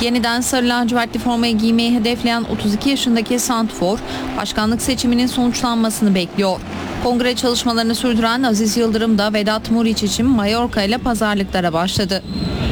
Yeniden sarı lacivertli formayı giymeyi hedefleyen 32 yaşındaki santrfor, başkanlık seçiminin sonuçlanmasını bekliyor. Kongre çalışmalarını sürdüren Aziz Yıldırım da Vedat Muriç için Mallorca ile pazarlıklara başladı.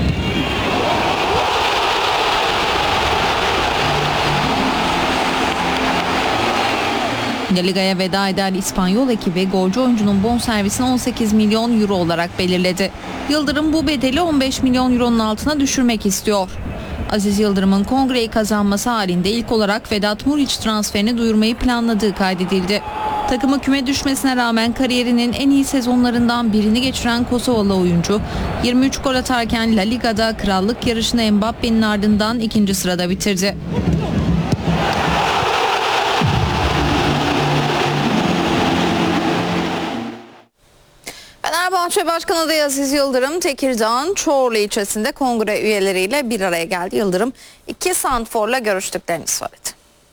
La Liga'ya veda eden İspanyol ekibi golcü oyuncunun bonservisini 18 milyon euro olarak belirledi. Yıldırım bu bedeli 15 milyon euronun altına düşürmek istiyor. Aziz Yıldırım'ın kongreyi kazanması halinde ilk olarak Vedat Muriç transferini duyurmayı planladığı kaydedildi. Takımı küme düşmesine rağmen kariyerinin en iyi sezonlarından birini geçiren Kosovalı oyuncu 23 gol atarken La Liga'da krallık yarışını Mbappe'nin ardından 2. sırada bitirdi. Fenerbahçe Başkan adayı Aziz Yıldırım, Tekirdağ'ın Çorlu ilçesinde kongre üyeleriyle bir araya geldi. Yıldırım, 2 santrforla görüştüklerini söyledi.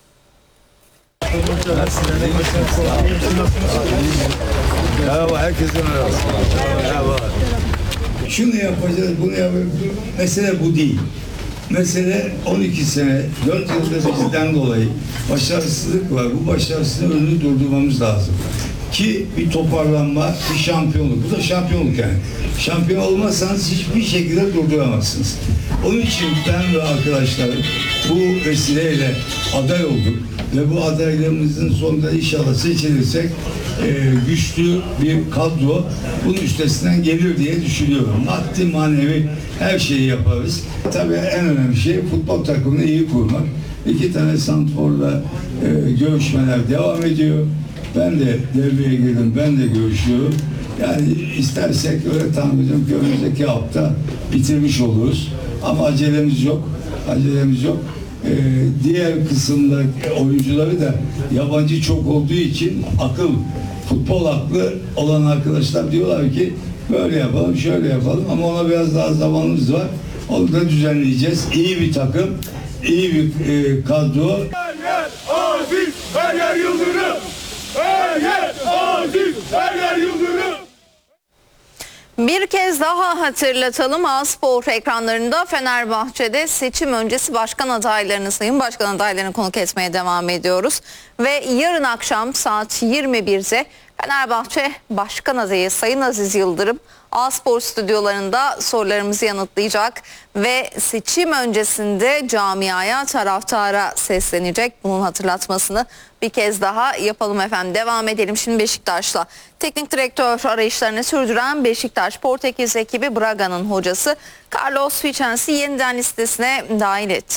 Merhaba, herkese merhaba. Merhaba. Şunu yapacağız, bunu yapacağız. Mesele bu değil. Mesele 12 sene, 4 yılda bizden dolayı başarısızlık var. Bu başarısızlığın önünü durdurmamız lazım. Ki bir toparlanma, bir şampiyonluk. Bu da şampiyonluk yani. Şampiyon olmazsanız hiçbir şekilde durduramazsınız. Onun için ben ve arkadaşlarım bu vesileyle aday olduk. Ve bu adaylarımızın sonunda inşallah seçilirsek güçlü bir kadro bunun üstesinden gelir diye düşünüyorum. Maddi manevi her şeyi yaparız. Tabii en önemli şey futbol takımını iyi kurmak. 2 tane santrforla görüşmeler devam ediyor. Ben de devreye girdim, ben de görüşüyorum. Yani istersek öyle tahmin ediyorum ki önümüzdeki hafta bitirmiş oluruz. Ama acelemiz yok. Acelemiz yok. Diğer kısımda oyuncuları da yabancı çok olduğu için futbol aklı olan arkadaşlar diyorlar ki böyle yapalım, şöyle yapalım ama ona biraz daha zamanımız var. Onu da düzenleyeceğiz. İyi bir takım, iyi bir kadro. Her yer Aziz, her yer Yıldırım. Her yer Aziz, her yer Yıldırım. Bir kez daha hatırlatalım, A-Spor ekranlarında Fenerbahçe'de seçim öncesi başkan adaylarını, sayın başkan adaylarını konuk etmeye devam ediyoruz. Ve yarın akşam saat 21'de Fenerbahçe Başkan adayı Sayın Aziz Yıldırım A-Spor stüdyolarında sorularımızı yanıtlayacak ve seçim öncesinde camiaya, taraftara seslenecek. Bunun hatırlatmasını bir kez daha yapalım efendim. Devam edelim şimdi Beşiktaş'la. Teknik direktör arayışlarını sürdüren Beşiktaş Portekiz ekibi Braga'nın hocası Carlos Vicens'i yeniden listesine dahil etti.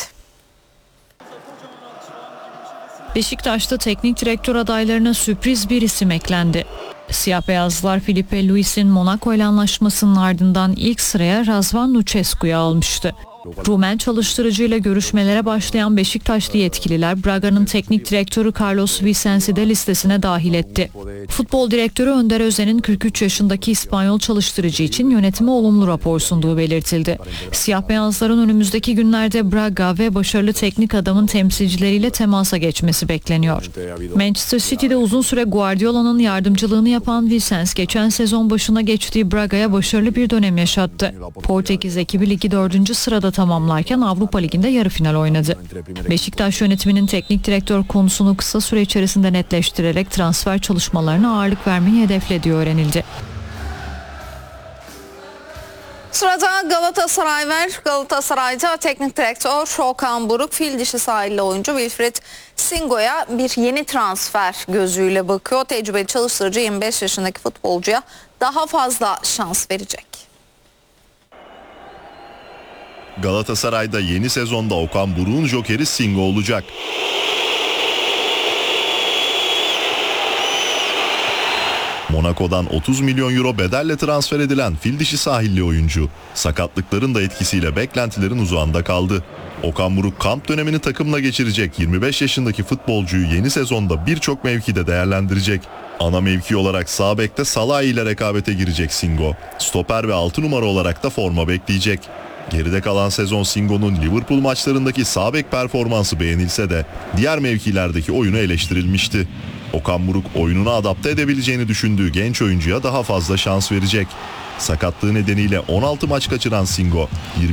Beşiktaş'ta teknik direktör adaylarına sürpriz bir isim eklendi. Siyah beyazlılar Filipe Luis'in Monaco ile anlaşmasının ardından ilk sıraya Razvan Lucescu'yu almıştı. Rumen çalıştırıcıyla görüşmelere başlayan Beşiktaşlı yetkililer Braga'nın teknik direktörü Carlos Vicens'i de listesine dahil etti. Futbol direktörü Önder Özen'in 43 yaşındaki İspanyol çalıştırıcı için yönetime olumlu rapor sunduğu belirtildi. Siyah beyazların önümüzdeki günlerde Braga ve başarılı teknik adamın temsilcileriyle temasa geçmesi bekleniyor. Manchester City'de uzun süre Guardiola'nın yardımcılığını yapan Vicens geçen sezon başına geçtiği Braga'ya başarılı bir dönem yaşattı. Portekiz ekibi ligi 4. sırada tamamlarken Avrupa Ligi'nde yarı final oynadı. Beşiktaş yönetiminin teknik direktör konusunu kısa süre içerisinde netleştirerek transfer çalışmalarına ağırlık vermeyi hedeflediği öğrenildi. Sırada Galatasaray var. Galatasaray'da teknik direktör Okan Buruk fil dişi sahilli oyuncu Wilfried Singo'ya bir yeni transfer gözüyle bakıyor. Tecrübeli çalıştırıcı 25 yaşındaki futbolcuya daha fazla şans verecek. Galatasaray'da yeni sezonda Okan Buruk'un jokeri Singo olacak. Monaco'dan 30 milyon euro bedelle transfer edilen fil dişi sahilli oyuncu, sakatlıkların da etkisiyle beklentilerin uzağında kaldı. Okan Buruk kamp dönemini takımla geçirecek 25 yaşındaki futbolcuyu yeni sezonda birçok mevkide değerlendirecek. Ana mevki olarak sağ bekte Salah ile rekabete girecek Singo. Stoper ve 6 numara olarak da forma bekleyecek. Geride kalan sezon Singo'nun Liverpool maçlarındaki sağ bek performansı beğenilse de diğer mevkilerdeki oyunu eleştirilmişti. Okan Buruk oyununu adapte edebileceğini düşündüğü genç oyuncuya daha fazla şans verecek. Sakatlığı nedeniyle 16 maç kaçıran Singo